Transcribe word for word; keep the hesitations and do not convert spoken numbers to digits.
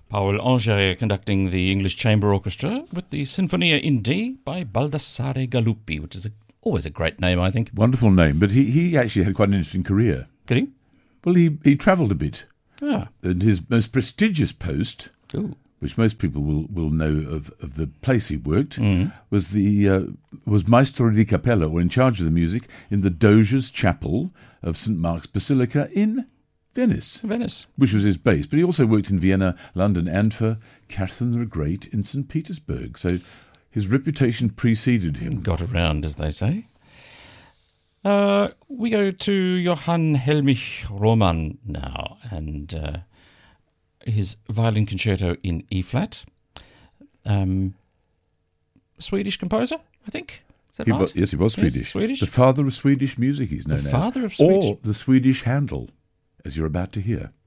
Paul Anger conducting the English Chamber Orchestra with the Sinfonia in D by Baldassare Galuppi, which is a, always a great name, I think. Wonderful name, but he, he actually had quite an interesting career. Did he? Well, he, he travelled a bit. Ah. And his most prestigious post, Ooh. which most people will, will know of, of the place he worked, Mm. was the uh, was Maestro di Cappella, or in charge of the music, in the Doge's Chapel of Saint Mark's Basilica in Venice, Venice, which was his base. But he also worked in Vienna, London, and for Catherine the Great in Saint Petersburg. So his reputation preceded him. Got around, as they say. Uh, we go to Johann Helmich Roman now, and uh, his violin concerto in E-flat. Um, Swedish composer, I think. Is that He right? wa- yes, he was Yes, Swedish. Swedish. The father of Swedish music, he's known The as. father of Swedish- Or the Swedish Handel, as you're about to hear.